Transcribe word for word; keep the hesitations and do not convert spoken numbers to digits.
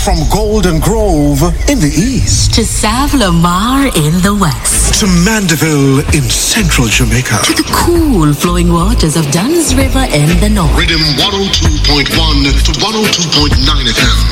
From Golden Grove in the east. To Sav Lamar in the west. To Mandeville in central Jamaica. To the cool flowing waters of Dunn's River in the north. Rhythm one oh two point one to one oh two point nine F M.